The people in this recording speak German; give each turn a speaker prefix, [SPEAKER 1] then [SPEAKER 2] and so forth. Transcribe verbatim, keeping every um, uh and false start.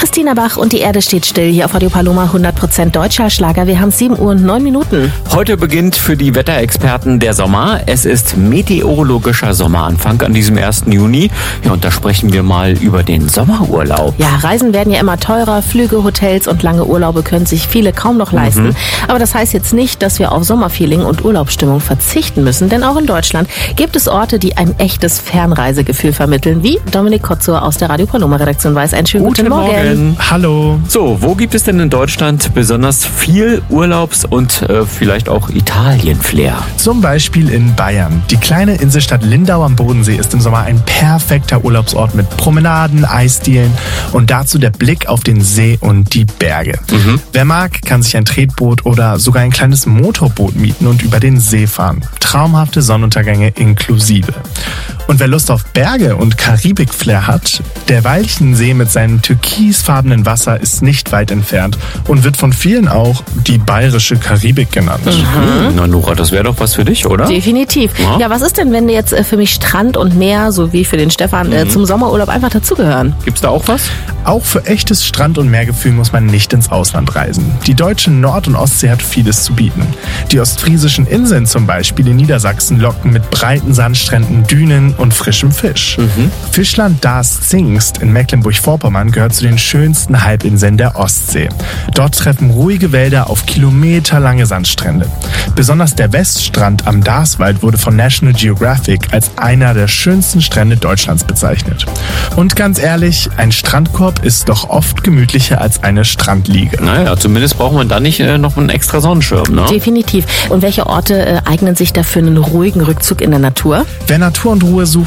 [SPEAKER 1] Christina Bach und die Erde steht still hier auf Radio Paloma, hundert Prozent deutscher Schlager. Wir haben sieben Uhr und neun Minuten.
[SPEAKER 2] Heute beginnt für die Wetterexperten der Sommer. Es ist meteorologischer Sommeranfang an diesem ersten Juni. Ja, und da sprechen wir mal über den Sommerurlaub.
[SPEAKER 1] Ja, Reisen werden ja immer teurer. Flüge, Hotels und lange Urlaube können sich viele kaum noch leisten. Mhm. Aber das heißt jetzt nicht, dass wir auf Sommerfeeling und Urlaubsstimmung verzichten müssen. Denn auch in Deutschland gibt es Orte, die ein echtes Fernreisegefühl vermitteln. Wie Dominik Kotzur aus der Radio Paloma Redaktion weiß. Einen schönen guten,
[SPEAKER 2] guten Morgen.
[SPEAKER 1] Morgen.
[SPEAKER 3] Hallo.
[SPEAKER 2] So, wo gibt es denn in Deutschland besonders viel Urlaubs- und äh, vielleicht auch Italien-Flair?
[SPEAKER 3] Zum Beispiel in Bayern. Die kleine Inselstadt Lindau am Bodensee ist im Sommer ein perfekter Urlaubsort mit Promenaden, Eisdielen und dazu der Blick auf den See und die Berge. Mhm. Wer mag, kann sich ein Tretboot oder sogar ein kleines Motorboot mieten und über den See fahren. Traumhafte Sonnenuntergänge inklusive. Und wer Lust auf Berge und Karibik-Flair hat, der Walchensee mit seinem türkisfarbenen Wasser ist nicht weit entfernt und wird von vielen auch die bayerische Karibik genannt.
[SPEAKER 2] Mhm. Na Nora, das wäre doch was für dich, oder?
[SPEAKER 1] Definitiv. Ja. ja, was ist denn, wenn jetzt für mich Strand und Meer, so wie für den Stefan, mhm. zum Sommerurlaub einfach dazugehören?
[SPEAKER 2] Gibt's da auch was?
[SPEAKER 3] Auch für echtes Strand- und Meergefühl muss man nicht ins Ausland reisen. Die deutsche Nord- und Ostsee hat vieles zu bieten. Die ostfriesischen Inseln zum Beispiel in Niedersachsen locken mit breiten Sandstränden, Dünen und frischem Fisch. Mhm. Fischland Darß-Zingst in Mecklenburg-Vorpommern gehört zu den schönsten Halbinseln der Ostsee. Dort treffen ruhige Wälder auf kilometerlange Sandstrände. Besonders der Weststrand am Darßwald wurde von National Geographic als einer der schönsten Strände Deutschlands bezeichnet. Und ganz ehrlich, ein Strandkorb ist doch oft gemütlicher als eine Strandliege.
[SPEAKER 2] Naja, zumindest braucht man da nicht äh, noch einen extra Sonnenschirm, ne?
[SPEAKER 1] Definitiv. Und welche Orte äh, eignen sich da für einen ruhigen Rückzug in der Natur?
[SPEAKER 3] Wer Natur und Ruhe sucht,